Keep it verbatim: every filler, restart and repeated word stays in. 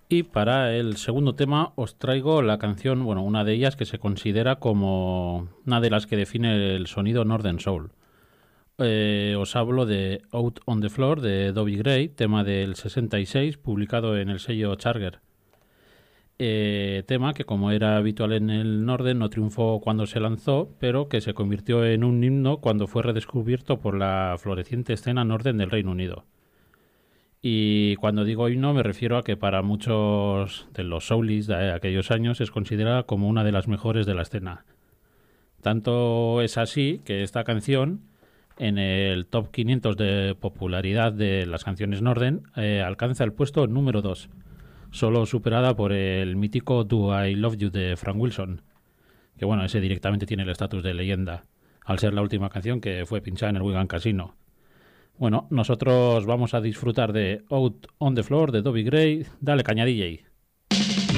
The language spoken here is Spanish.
Y para el segundo tema os traigo la canción, bueno, una de ellas que se considera como una de las que define el sonido Northern Soul. Eh, os hablo de Out on the Floor de Dobby Gray, tema del sesenta y seis, publicado en el sello Charger. Eh, tema que, como era habitual en el Northern, no triunfó cuando se lanzó, pero que se convirtió en un himno cuando fue redescubierto por la floreciente escena Northern del Reino Unido. Y cuando digo himno me refiero a que para muchos de los soulis de aquellos años es considerada como una de las mejores de la escena. Tanto es así que esta canción, en el top quinientos de popularidad de las canciones Northern, eh, alcanza el puesto número dos, solo superada por el mítico Do I Love You de Frank Wilson, que bueno, ese directamente tiene el estatus de leyenda, al ser la última canción que fue pinchada en el Wigan Casino. Bueno, nosotros vamos a disfrutar de Out on the Floor de Dobby Gray. Dale, caña D J.